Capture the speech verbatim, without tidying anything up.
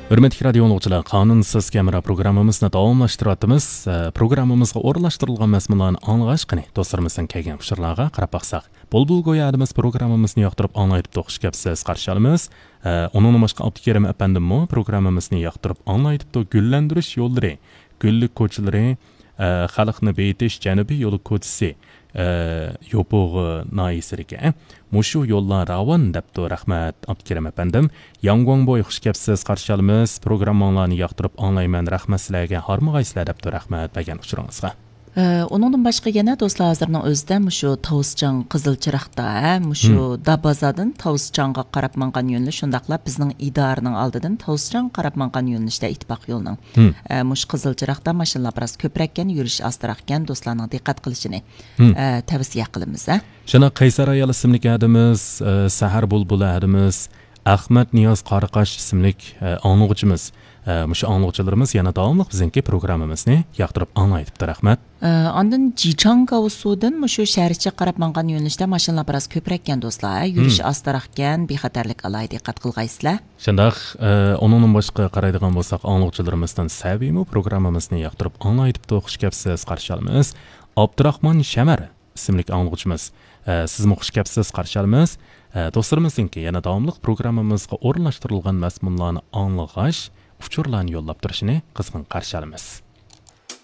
Hürmetli radio dinləyicilər, qanunsuz kamera proqramımızı davamlaşdırıyatımız. Proqramımızga o'rinlashtirilgan mazmunlarni anlash qani do'stlarimizdan kelgan fikrlarga qarab baqsaq. Bulbul go'yadimiz programmamizni yoqtirib anglayib to'qish kapsiz qarshi olamiz. Onun boshqa Abdukerim efendimmi programmamizni yoqtirib anglayib to gullantirish yo'llari, gullik ko'chalari, xalqni beyitish janubiy yo'l ko'chasi yo'pug' noisiriga mushu yo'llar ravon debdi. Rahmat Abdukerim efendim. Yangwang bo'y xush kelibsiz, qarshi olamiz. Programmalarni yoqtirib anglayman. Rahmat sizlarga, harmag'aysizlar debdi. Rahmat bergan uchuringizga. Onundan başqa yana do'stlar hozirning o'zida mushu Tavusjon Qizilchiroqda, mushu Dabazadan Tavusjonga qarab mangan yo'lni, shundaqla bizning idoraning oldidan Tavusjon qarab mangan yo'lnishda ittifoq yo'lining. Mush Qizilchiroqda mashinalar biroz ko'prakkan, yurish ostiraqkan do'stlarning diqqat qilishini tavsiya qilamiz. Shuna Qaysar ayol ismli adimiz, Sahar bulbul adimiz, Ahmad Niyoz Qariqash ismli anglag'uchimiz. Mush anglag'uchilarimiz yana davomli bizning programmamizni yoqtirib anglayibdi. Rahmat. Ondan Jichang Gavsudan mushu shaharcha qarab mangan yo'nalishda mashinalar biroz ko'prakkan do'stlar, yurish ostiraqkan, bexatarlik alayda diqqat qilgaysizlar. Shundaq, onun boshqa qaraydigan bo'lsak, anglag'uchilarimizdan saviymi programmamizni yoqtirib anglayib to'qish kapsiz qarshi olamiz. Abdurahmon Shamar ismli anglag'uchimiz. Siz xush kelibsiz, qarshi olamiz. Do'stlarimizning yana davomli programmamizga o'rinlashtirilgan mazmunlarni anglash, uchurlarni yo'llab turishini qizg'in qarshi olamiz.